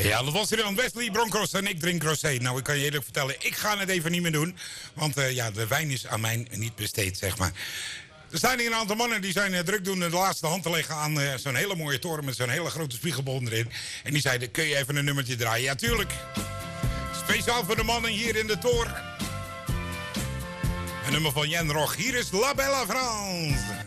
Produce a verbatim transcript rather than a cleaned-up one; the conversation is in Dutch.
Ja, dat was er dan. Wesley Bronkhorst en ik drink rosé. Nou, ik kan je eerlijk vertellen, ik ga het even niet meer doen. Want uh, ja, de wijn is aan mij niet besteed, zeg maar. Er zijn hier een aantal mannen die zijn uh, druk doen de laatste hand te leggen aan uh, zo'n hele mooie toren met zo'n hele grote spiegelbol erin. En die zeiden, kun je even een nummertje draaien? Ja, tuurlijk. Speciaal voor de mannen hier in de toren. Een nummer van Jen Roch. Hier is La Belle France.